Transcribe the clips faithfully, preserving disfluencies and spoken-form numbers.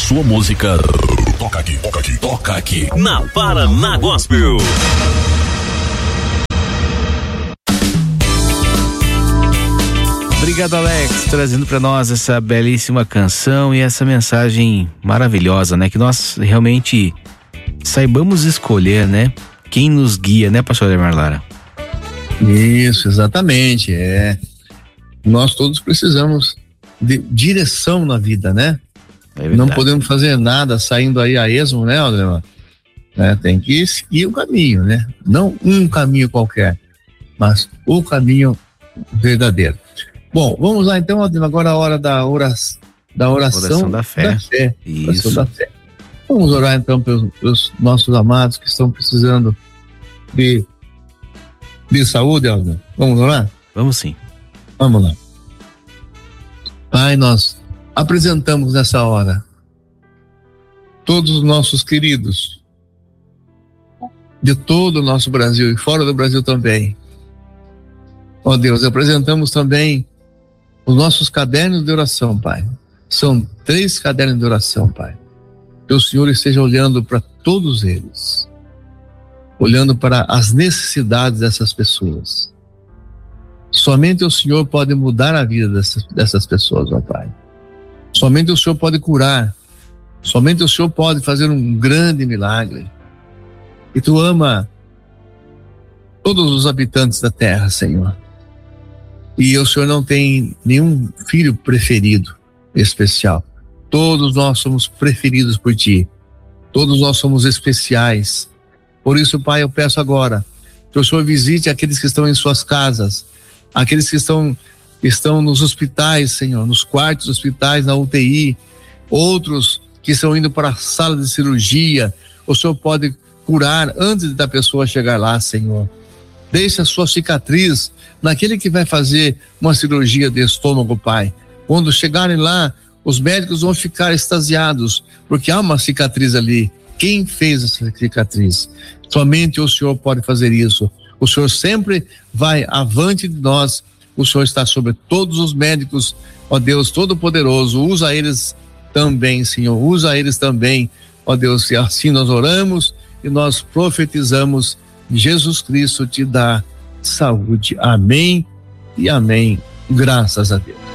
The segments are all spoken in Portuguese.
sua música. Toca aqui, toca aqui, toca aqui. Na Paraná Gospel. Obrigado, Alex, trazendo para nós essa belíssima canção e essa mensagem maravilhosa, né? Que nós realmente saibamos escolher, né? Quem nos guia, né, pastor Ademar Lara? Isso, exatamente, é. Nós todos precisamos de direção na vida, né? É, não podemos fazer nada saindo aí a esmo, né, Ademar? É, tem que seguir o caminho, né? Não um caminho qualquer, mas o caminho verdadeiro. Bom, vamos lá então, agora a hora da oração, da oração, oração da fé. Da fé. Isso. Oração da fé. Vamos orar então pelos, pelos nossos amados que estão precisando de, de saúde, Aldo. Vamos orar? Vamos sim. Vamos lá. Pai, nós apresentamos nessa hora todos os nossos queridos de todo o nosso Brasil e fora do Brasil também. Ó Deus, apresentamos também os nossos cadernos de oração, Pai. São três cadernos de oração, Pai. Que o Senhor esteja olhando para todos eles, olhando para as necessidades dessas pessoas. Somente o Senhor pode mudar a vida dessas, dessas pessoas, ó Pai. Somente o Senhor pode curar. Somente o Senhor pode fazer um grande milagre. E Tu ama todos os habitantes da terra, Senhor. E o Senhor não tem nenhum filho preferido especial. Todos nós somos preferidos por Ti. Todos nós somos especiais. Por isso, Pai, eu peço agora que o Senhor visite aqueles que estão em suas casas, aqueles que estão, estão nos hospitais, Senhor, nos quartos hospitais, na U T I, outros que estão indo para a sala de cirurgia. O Senhor pode curar antes da pessoa chegar lá, Senhor. Deixe a sua cicatriz naquele que vai fazer uma cirurgia de estômago, Pai. Quando chegarem lá, os médicos vão ficar extasiados, porque há uma cicatriz ali. Quem fez essa cicatriz? Somente o Senhor pode fazer isso. O Senhor sempre vai avante de nós. O Senhor está sobre todos os médicos. Ó Deus Todo-Poderoso, usa eles também, Senhor. Usa eles também, ó Deus. E assim nós oramos e nós profetizamos. Jesus Cristo te dá saúde. Amém e amém. Graças a Deus.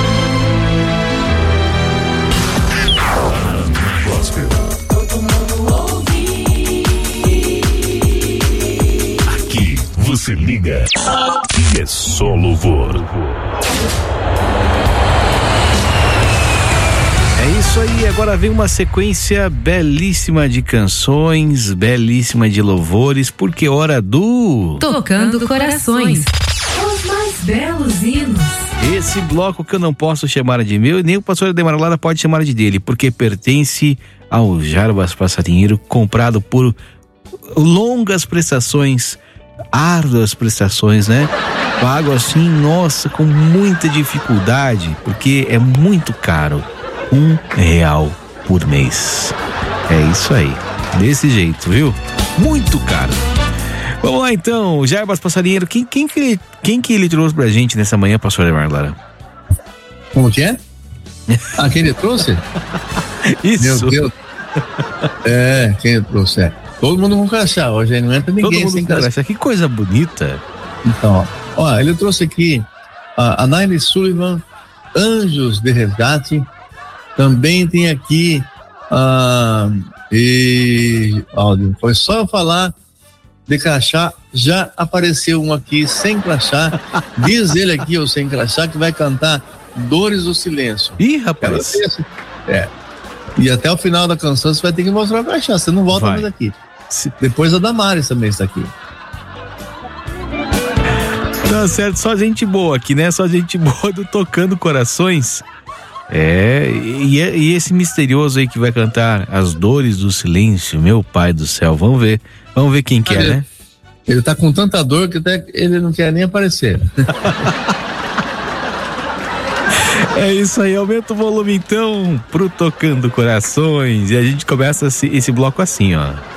Aqui você liga e é só louvor. É isso aí, agora vem uma sequência belíssima de canções, belíssima de louvores, porque hora do... Tocando Corações, os mais belos hinos. Esse bloco que eu não posso chamar de meu, nem o pastor Ademar Lara pode chamar de dele, porque pertence ao Jarbas Passarinheiro, comprado por longas prestações, árduas prestações, né? Pago assim, nossa, com muita dificuldade, porque é muito caro. Um real por mês. É isso aí. Desse jeito, viu? Muito caro. Vamos lá então, Jarbas Passarinheiro. Quem, quem, que, ele, quem que ele trouxe pra gente nessa manhã, pastor Ademar Lara? Como que é? Ah, quem ele trouxe? Isso. Meu Deus. É, quem ele trouxe? É. Todo mundo com crachá. Hoje não entra ninguém. Todo mundo sem crachá. Que coisa bonita. Então, ó, ó ele trouxe aqui a, a Naile Sullivan, Anjos de Resgate. Também tem aqui ah, e áudio. Foi só eu falar de crachá, já apareceu um aqui sem crachá. Diz ele aqui, o sem crachá, que vai cantar Dores do Silêncio. Ih, rapaz. É. E até o final da canção você vai ter que mostrar o crachá. Você não volta vai. mais aqui. Se... Depois a Damares também está aqui. Tá certo, só gente boa aqui, né? Só gente boa do Tocando Corações. É, e, e esse misterioso aí que vai cantar As Dores do Silêncio, meu Pai do céu, vamos ver, vamos ver quem que é, né? Ele tá com tanta dor que até ele não quer nem aparecer. É isso aí, aumenta o volume então pro Tocando Corações e a gente começa esse, esse bloco assim, ó.